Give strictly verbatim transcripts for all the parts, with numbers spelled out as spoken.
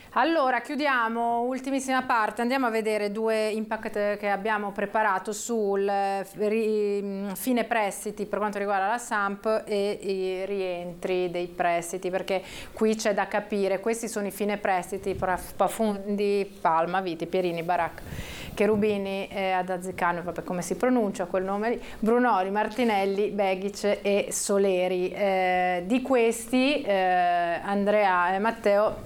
Allora, chiudiamo, ultimissima parte, andiamo a vedere due impact che abbiamo preparato sul fine prestiti per quanto riguarda la Samp e i rientri dei prestiti, perché qui c'è da capire, questi sono i fine prestiti, Pafundi, Palma, Viti, Pierini, Barak, Cherubini, eh, Adazzicano, vabbè, come si pronuncia quel nome lì, Brunori, Martinelli, Begic e Soleri. Eh, di questi eh, Andrea e Matteo,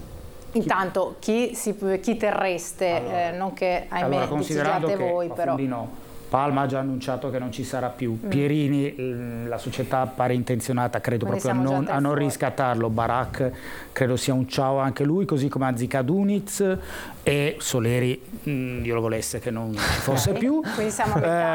intanto chi, si, chi terreste, allora, eh, non che ahimè allora, decidiate voi, però no. Palma ha già annunciato che non ci sarà più. Mm. Pierini, la società pare intenzionata, credo Quindi proprio a non, a non riscattarlo. Barak credo sia un ciao anche lui, così come Azzica Duniz, e Soleri mh, io lo volesse che non ci fosse più. Quindi siamo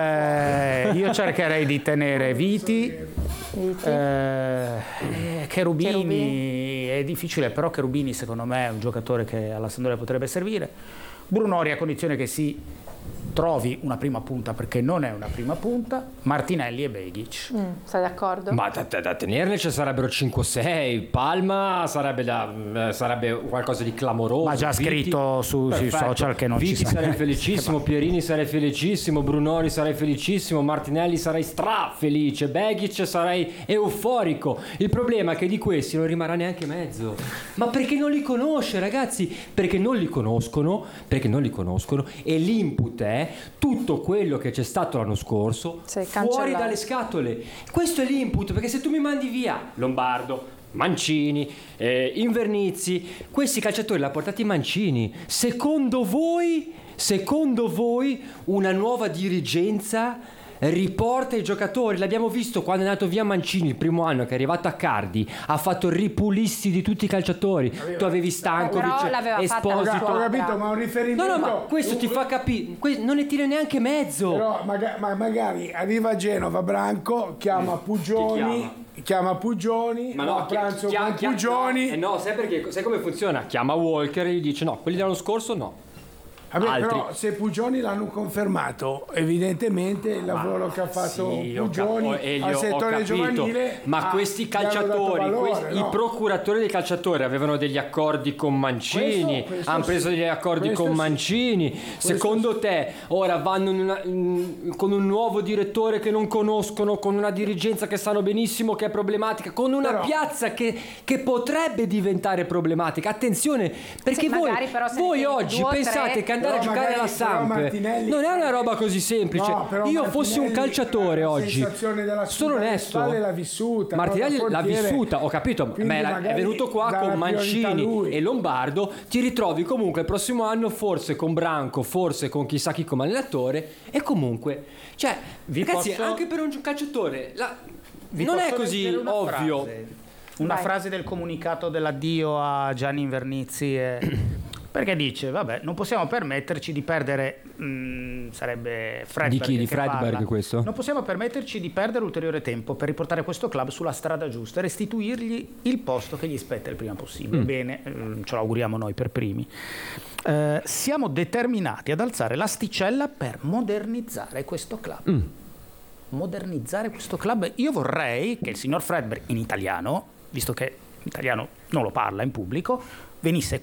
eh, io cercherei di tenere Viti, Viti. Eh, Cherubini, Cherubini è difficile, però Cherubini secondo me è un giocatore che alla Sampdoria potrebbe servire. Brunori a condizione che si trovi una prima punta, perché non è una prima punta, Martinelli e Begic. Mm, sei d'accordo? Ma da, da, da tenerne ci sarebbero cinque o sei, Palma sarebbe, da, sarebbe qualcosa di clamoroso. Ma già Viti, scritto su, sui social che non Viti ci sarei felicissimo, Pierini sarei felicissimo, Brunori sarei felicissimo, Martinelli sarei strafelice, Begic sarei euforico. Il problema è che di questi non rimarrà neanche mezzo. Ma perché non li conosce, ragazzi? Perché non li conoscono, perché non li conoscono e l'input è tutto quello che c'è stato l'anno scorso fuori dalle scatole. Questo è l'input, perché se tu mi mandi via Lombardo, Mancini, eh, Invernizzi, questi calciatori li ha portati Mancini. Secondo voi, secondo voi una nuova dirigenza riporta i giocatori? L'abbiamo visto quando è andato via Mancini il primo anno, che è arrivato a Cardi, ha fatto ripulisti di tutti i calciatori. Aveva, tu avevi Stankovic, Esposito. Ho capito, ma un riferimento. No, no, ma questo ti fa capire, non ne tira neanche mezzo. Però maga- ma magari arriva a Genova Branco, chiama Pugioni. Chiama Pugioni, ma no, a pranzo chiama, con chiama, Pugioni. Eh no, sai perché? Sai come funziona? Chiama Walker e gli dice no, quelli dell'anno scorso no. Vabbè, però se Pugioni l'hanno confermato, evidentemente il lavoro ma che ha fatto sì, Pugioni cap- Elio, al settore giovanile, ma ha, questi calciatori, valore, questi, no? I procuratori dei calciatori avevano degli accordi con Mancini, questo, questo hanno preso degli accordi con Mancini. Sì. Secondo questo te ora vanno in una, in, con un nuovo direttore che non conoscono, con una dirigenza che sanno benissimo che è problematica, con una però, piazza che, che potrebbe diventare problematica? Attenzione, perché sì, voi, voi oggi pensate che andare a giocare alla Samp non è una roba così semplice. No, io fossi un calciatore oggi, sono onesto, l'ha vissuta, Martinelli l'ha vissuta, ho capito, ma è venuto qua con Mancini e Lombardo, ti ritrovi comunque il prossimo anno forse con Branco, forse con chissà chi come allenatore, e comunque cioè Vi ragazzi posso... anche per un calciatore la... non è così ovvio. Frase. Una Vai. frase del comunicato dell'addio a Gianni Invernizzi e... perché dice, vabbè, non possiamo permetterci di perdere, mh, sarebbe Fredberg. Di chi? Di Fredberg questo? Non possiamo permetterci di perdere ulteriore tempo per riportare questo club sulla strada giusta e restituirgli il posto che gli spetta il prima possibile. Mm. Bene, mh, ce lo auguriamo noi per primi. Eh, siamo determinati ad alzare l'asticella per modernizzare questo club. Mm. Modernizzare questo club. Io vorrei che il signor Fredberg in italiano, visto che in italiano non lo parla in pubblico, venisse